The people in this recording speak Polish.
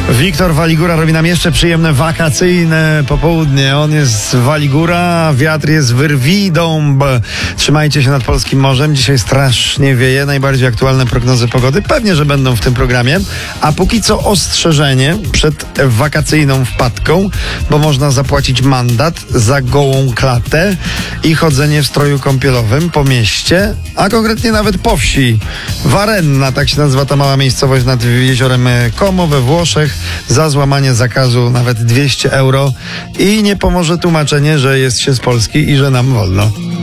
Wiktor Waligura robi nam jeszcze przyjemne wakacyjne popołudnie. On jest z Waligura, wiatr jest w Rwidąb. Trzymajcie się nad polskim morzem. Dzisiaj strasznie wieje. Najbardziej aktualne prognozy pogody pewnie, że będą w tym programie. A póki co ostrzeżenie przed wakacyjną wpadką, bo można zapłacić mandat za gołą klatę i chodzenie w stroju kąpielowym po mieście, a konkretnie nawet po wsi. Varenna, tak się nazywa ta mała miejscowość nad jeziorem Como we Włoszech. Za złamanie zakazu nawet 200 euro i nie pomoże tłumaczenie, że jest się z Polski i że nam wolno.